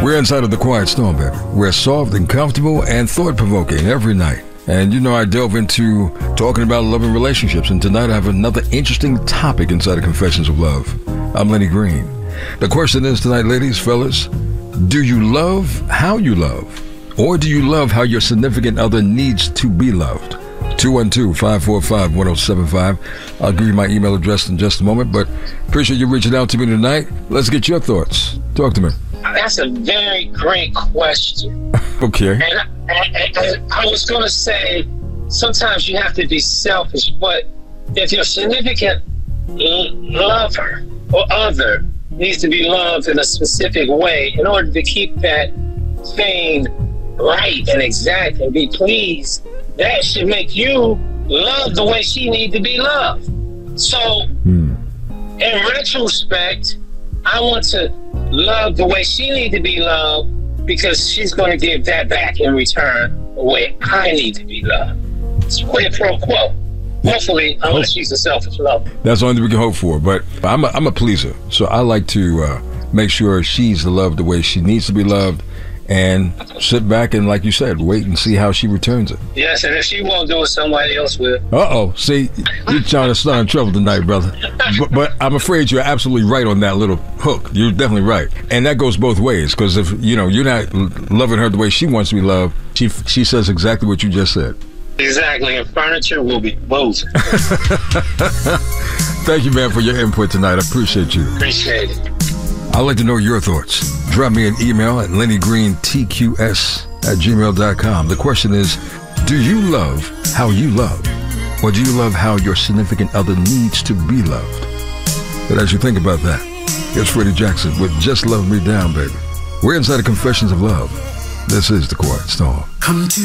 We're inside of the Quiet Storm, baby. We're soft and comfortable and thought-provoking every night. And you know, I delve into talking about love and relationships. And tonight I have another interesting topic inside of Confessions of Love. I'm Lenny Green. The question is tonight, ladies, fellas, do you love how you love? Or do you love how your significant other needs to be loved? 212-545-1075. I'll give you my email address in just a moment, but appreciate you reaching out to me tonight. Let's get your thoughts. Talk to me. That's a very great question. Okay. And I was going to say, sometimes you have to be selfish, but if your significant lover or other needs to be loved in a specific way, in order to keep that thing right and exact and be pleased, that should make you love the way she needs to be loved. So, in retrospect, I want to love the way she needs to be loved because she's going to give that back in return the way I need to be loved. It's quid pro quo. Hopefully, unless she's a selfish lover. That's the only thing we can hope for. But I'm a pleaser, so I like to make sure she's loved the way she needs to be loved, and sit back and, like you said, wait and see how she returns it. Yes, and if she won't do it, somebody else will. Uh-oh. See, you're trying to start in trouble tonight, brother. But I'm afraid you're absolutely right on that little hook. You're definitely right. And that goes both ways, because if, you know, you're not loving her the way she wants to be loved, she says exactly what you just said. Exactly, and furniture will be moved. Thank you, man, for your input tonight. I appreciate you. Appreciate it. I'd like to know your thoughts. Drop me an email at lennygreen@tqs@gmail.com. The question is, do you love how you love? Or do you love how your significant other needs to be loved? But as you think about that, here's Freddie Jackson with Just Love Me Down, baby. We're inside of Confessions of Love. This is The Quiet Storm.